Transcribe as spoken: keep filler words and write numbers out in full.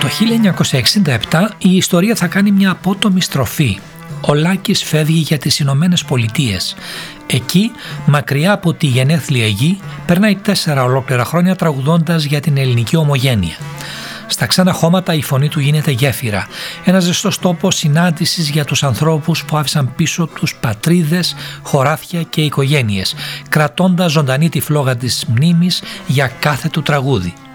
Το χίλια εννιακόσια εξήντα επτά η ιστορία θα κάνει μια απότομη στροφή. Ο Λάκης φεύγει για τις Ηνωμένες Πολιτείες. Εκεί, μακριά από τη γενέθλια γη, περνάει τέσσερα ολόκληρα χρόνια τραγουδώντας για την ελληνική ομογένεια. Στα ξένα χώματα η φωνή του γίνεται γέφυρα, ένας ζεστός τόπος συνάντησης για τους ανθρώπους που άφησαν πίσω τους πατρίδες, χωράφια και οικογένειες, κρατώντας ζωντανή τη φλόγα της μνήμης για κάθε του τραγούδι.